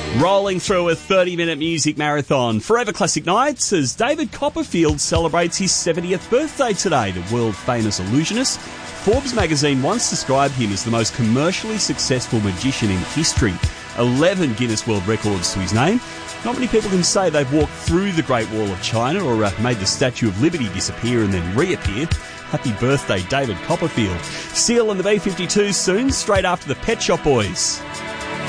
Rolling through a 30-minute music marathon. Forever Classic Nights as David Copperfield celebrates his 70th birthday today, the world-famous illusionist. Forbes magazine once described him as the most commercially successful magician in history. 11 Guinness World Records to his name. Not many people can say they've walked through the Great Wall of China or made the Statue of Liberty disappear and then reappear. Happy birthday, David Copperfield. Seal and the B-52 soon, straight after the Pet Shop Boys.